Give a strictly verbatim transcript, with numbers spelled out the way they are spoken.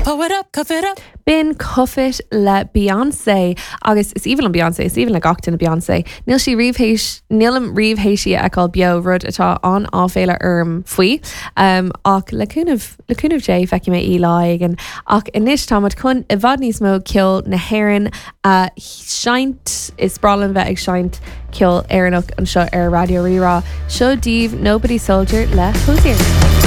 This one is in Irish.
Pull it up, cuff it up. Bin cuffit le Beyoncé agus is even an Beyoncé, is even le gatain na Beyoncé. Níl si rihhéis, nílam rihhéisi a call bio rud atá an áféile erm faoi. Um, ach lecúnmh lecúnmh Jay feici mé ílaig an ach inis támad chun i bhd níos mó ceol na haireann a seint is bralin bheith ag seint ceol éannach an seo ar Radio Rírá. Seo díomh Nobody Soldier le Hozier.